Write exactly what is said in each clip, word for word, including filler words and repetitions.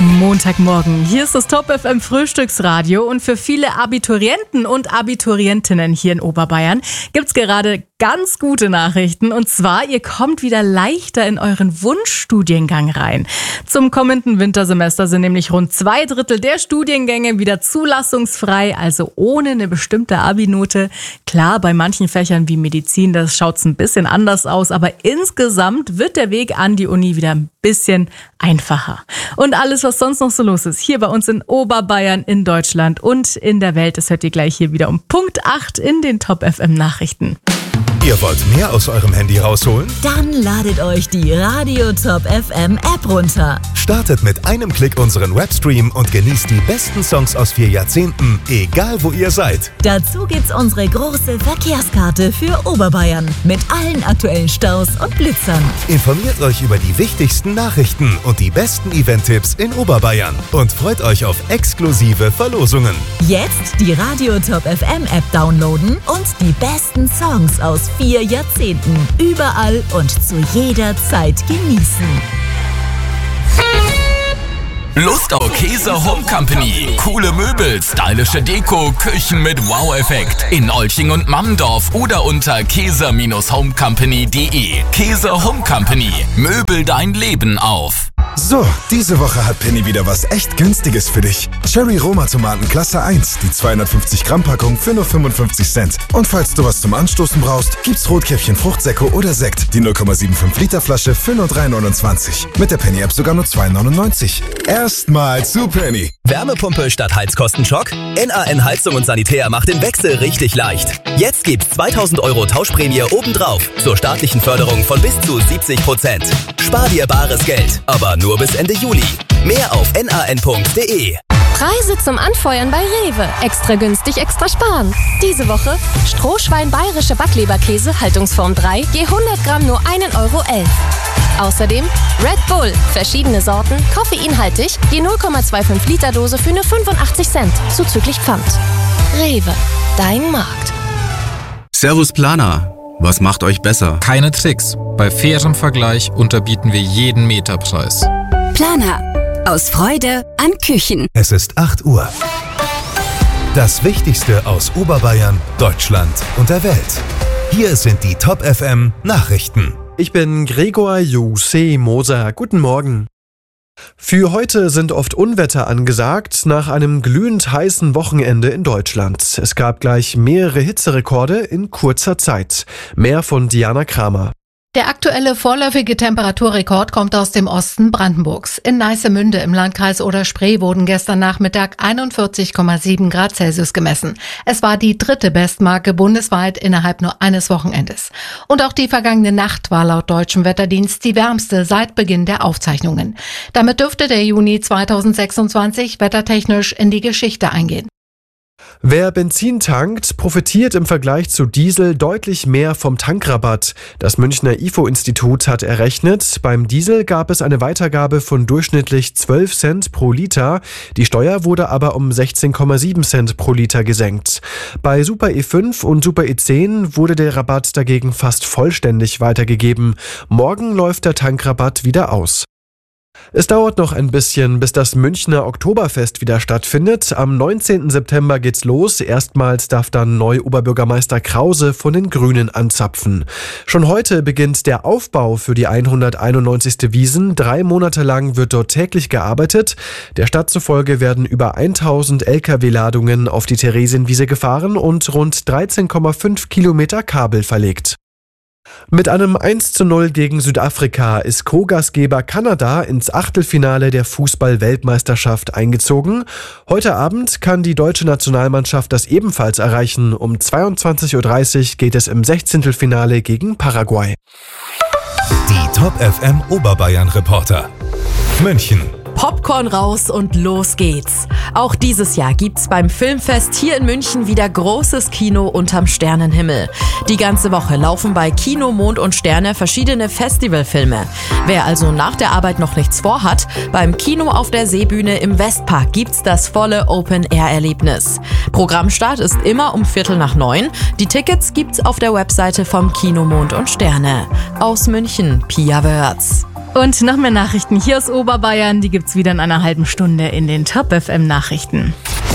Montagmorgen. Hier ist das Top F M Frühstücksradio und für viele Abiturienten und Abiturientinnen hier in Oberbayern gibt's gerade ganz gute Nachrichten. Und zwar, ihr kommt wieder leichter in euren Wunschstudiengang rein. Zum kommenden Wintersemester sind nämlich rund zwei Drittel der Studiengänge wieder zulassungsfrei, also ohne eine bestimmte Abi-Note. Klar, bei manchen Fächern wie Medizin, das schaut's ein bisschen anders aus, aber insgesamt wird der Weg an die Uni wieder ein bisschen einfacher. Und alles, was sonst noch so los ist, hier bei uns in Oberbayern, in Deutschland und in der Welt, das hört ihr gleich hier wieder um Punkt acht in den Top F M Nachrichten. Ihr wollt mehr aus eurem Handy rausholen? Dann ladet euch die Radio Top F M App runter. Startet mit einem Klick unseren Webstream und genießt die besten Songs aus vier Jahrzehnten, egal wo ihr seid. Dazu gibt's unsere große Verkehrskarte für Oberbayern mit allen aktuellen Staus und Blitzern. Informiert euch über die wichtigsten Nachrichten und die besten Event-Tipps in Oberbayern und freut euch auf exklusive Verlosungen. Jetzt die Radio Top F M App downloaden und die besten Songs aus vier Jahrzehnten überall und zu jeder Zeit genießen. Lust auf Käse Home Company. Coole Möbel, stylische Deko, Küchen mit Wow-Effekt. In Olching und Mammendorf oder unter käse home company punkt de. Käse Home Company. Möbel dein Leben auf. So, diese Woche hat Penny wieder was echt Günstiges für dich. Cherry Roma Tomaten Klasse eins, die zweihundertfünfzig Gramm Packung für nur fünfundfünfzig Cent. Und falls du was zum Anstoßen brauchst, gibt's Rotkäppchen Fruchtsäcke oder Sekt, die null Komma fünfundsiebzig Liter Flasche für nur drei neunundzwanzig. Mit der Penny App sogar nur zwei neunundneunzig. Erstmal zu Penny. Wärmepumpe statt Heizkostenschock? N A N Heizung und Sanitär macht den Wechsel richtig leicht. Jetzt gibt's zweitausend Euro Tauschprämie obendrauf zur staatlichen Förderung von bis zu siebzig Prozent. Spar dir bares Geld, aber nur bis Ende Juli. Mehr auf n a n punkt de. Preise zum Anfeuern bei Rewe. Extra günstig, extra sparen. Diese Woche Strohschwein bayerische Backleberkäse, Haltungsform drei, je hundert Gramm nur ein Euro elf. Außerdem Red Bull, verschiedene Sorten, koffeinhaltig, je null Komma fünfundzwanzig Liter Dose für nur fünfundachtzig Cent, zuzüglich Pfand. Rewe, dein Markt. Servus Planer, was macht euch besser? Keine Tricks. Bei fairem Vergleich unterbieten wir jeden Meterpreis. Planer. Aus Freude an Küchen. Es ist acht Uhr. Das Wichtigste aus Oberbayern, Deutschland und der Welt. Hier sind die Top F M Nachrichten. Ich bin Gregor Jose Moser. Guten Morgen. Für heute sind oft Unwetter angesagt, nach einem glühend heißen Wochenende in Deutschland. Es gab gleich mehrere Hitzerekorde in kurzer Zeit. Mehr von Diana Kramer. Der aktuelle vorläufige Temperaturrekord kommt aus dem Osten Brandenburgs. In Neissemünde im Landkreis Oder-Spree wurden gestern Nachmittag einundvierzig Komma sieben Grad Celsius gemessen. Es war die dritte Bestmarke bundesweit innerhalb nur eines Wochenendes. Und auch die vergangene Nacht war laut deutschem Wetterdienst die wärmste seit Beginn der Aufzeichnungen. Damit dürfte der Juni zweitausendsechsundzwanzig wettertechnisch in die Geschichte eingehen. Wer Benzin tankt, profitiert im Vergleich zu Diesel deutlich mehr vom Tankrabatt. Das Münchner I F O-Institut hat errechnet, beim Diesel gab es eine Weitergabe von durchschnittlich zwölf Cent pro Liter. Die Steuer wurde aber um sechzehn Komma sieben Cent pro Liter gesenkt. Bei Super E fünf und Super E zehn wurde der Rabatt dagegen fast vollständig weitergegeben. Morgen läuft der Tankrabatt wieder aus. Es dauert noch ein bisschen, bis das Münchner Oktoberfest wieder stattfindet. Am neunzehnten September geht's los. Erstmals darf dann Neu-Oberbürgermeister Krause von den Grünen anzapfen. Schon heute beginnt der Aufbau für die hunderteinundneunzigste Wiesn. Drei Monate lang wird dort täglich gearbeitet. Der Stadt zufolge werden über tausend L K W-Ladungen auf die Theresienwiese gefahren und rund dreizehn Komma fünf Kilometer Kabel verlegt. Mit einem eins zu null gegen Südafrika ist Co-Gastgeber Kanada ins Achtelfinale der Fußball-Weltmeisterschaft eingezogen. Heute Abend kann die deutsche Nationalmannschaft das ebenfalls erreichen. Um zweiundzwanzig Uhr dreißig geht es im Sechzehntelfinale gegen Paraguay. Die Top F M Oberbayern Reporter. München. Popcorn raus und los geht's. Auch dieses Jahr gibt's beim Filmfest hier in München wieder großes Kino unterm Sternenhimmel. Die ganze Woche laufen bei Kino, Mond und Sterne verschiedene Festivalfilme. Wer also nach der Arbeit noch nichts vorhat, beim Kino auf der Seebühne im Westpark gibt's das volle Open-Air-Erlebnis. Programmstart ist immer um Viertel nach neun. Die Tickets gibt's auf der Webseite vom Kino, Mond und Sterne. Aus München, Pia Wörz. Und noch mehr Nachrichten hier aus Oberbayern, die gibt's wieder in einer halben Stunde in den Top F M Nachrichten.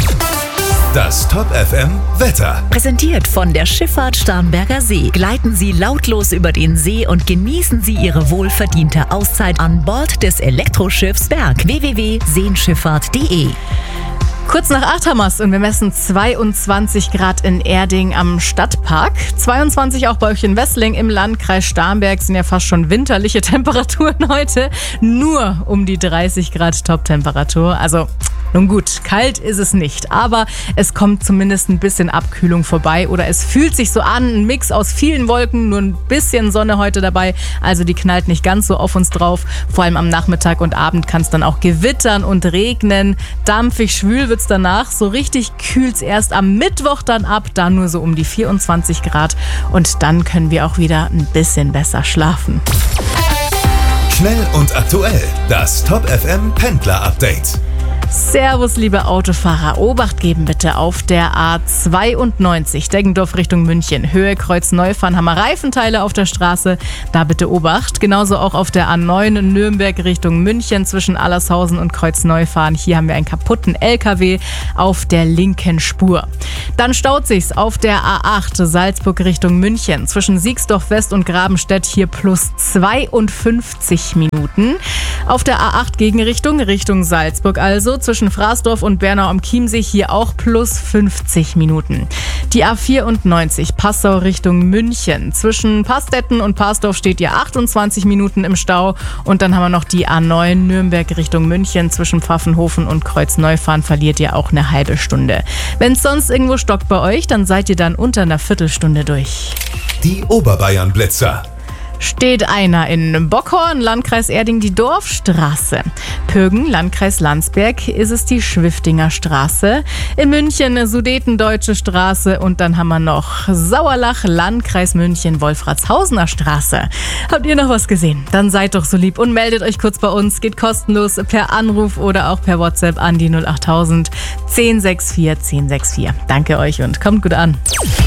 Das Top F M Wetter. Präsentiert von der Schifffahrt Starnberger See. Gleiten Sie lautlos über den See und genießen Sie Ihre wohlverdiente Auszeit an Bord des Elektroschiffs Berg. w w w punkt seenschifffahrt punkt de. Kurz nach acht haben wir's und wir messen zweiundzwanzig Grad in Erding am Stadtpark. zweiundzwanzig auch bei euch in Wessling im Landkreis Starnberg, sind ja fast schon winterliche Temperaturen heute. Nur um die dreißig Grad Top-Temperatur. Also nun gut, kalt ist es nicht, aber es kommt zumindest ein bisschen Abkühlung vorbei oder es fühlt sich so an, ein Mix aus vielen Wolken, nur ein bisschen Sonne heute dabei, also die knallt nicht ganz so auf uns drauf. Vor allem am Nachmittag und Abend kann es dann auch gewittern und regnen. Dampfig, schwül wird's danach, so richtig kühlt's erst am Mittwoch dann ab, da nur so um die vierundzwanzig Grad und dann können wir auch wieder ein bisschen besser schlafen. Schnell und aktuell, das Top F M Pendler Update. Servus, liebe Autofahrer. Obacht geben bitte auf der A zweiundneunzig, Deggendorf Richtung München. Höhe Kreuzneufahren, haben wir Reifenteile auf der Straße. Da bitte Obacht. Genauso auch auf der A neun Nürnberg Richtung München zwischen Allershausen und Kreuzneufahren. Hier haben wir einen kaputten L K W auf der linken Spur. Dann staut sich's auf der A acht Salzburg Richtung München zwischen Siegsdorf West und Grabenstedt. Hier plus zweiundfünfzig Minuten. Auf der A acht Gegenrichtung Richtung Salzburg also. Zwischen Fraßdorf und Bernau am Chiemsee hier auch plus fünfzig Minuten. Die A vierundneunzig Passau Richtung München. Zwischen Pastetten und Parsdorf steht ihr achtundzwanzig Minuten im Stau. Und dann haben wir noch die A neun Nürnberg Richtung München. Zwischen Pfaffenhofen und Kreuzneufahren verliert ihr auch eine halbe Stunde. Wenn es sonst irgendwo stockt bei euch, dann seid ihr dann unter einer Viertelstunde durch. Die Oberbayern Blitzer. Steht einer in Bockhorn, Landkreis Erding, die Dorfstraße. Pürgen, Landkreis Landsberg, ist es die Schwiftinger Straße. In München Sudetendeutsche Straße und dann haben wir noch Sauerlach, Landkreis München, Wolfratshausener Straße. Habt ihr noch was gesehen? Dann seid doch so lieb und meldet euch kurz bei uns. Geht kostenlos per Anruf oder auch per WhatsApp an die null achttausend zehn sechs vier zehn sechs vier. Danke euch und kommt gut an.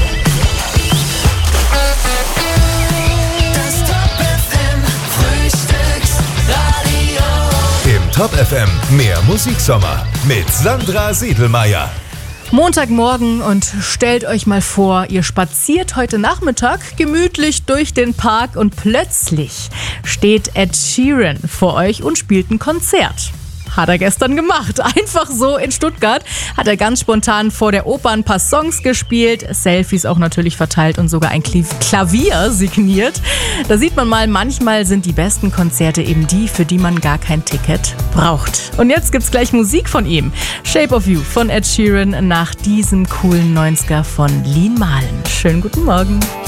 Top F M, mehr Musiksommer mit Sandra Siedelmeier. Montagmorgen und stellt euch mal vor, ihr spaziert heute Nachmittag gemütlich durch den Park und plötzlich steht Ed Sheeran vor euch und spielt ein Konzert. Hat er gestern gemacht. Einfach so in Stuttgart hat er ganz spontan vor der Oper ein paar Songs gespielt, Selfies auch natürlich verteilt und sogar ein Klavier signiert. Da sieht man mal, manchmal sind die besten Konzerte eben die, für die man gar kein Ticket braucht. Und jetzt gibt's gleich Musik von ihm. Shape of You von Ed Sheeran nach diesem coolen neunziger von Lin Mahlen. Schönen guten Morgen.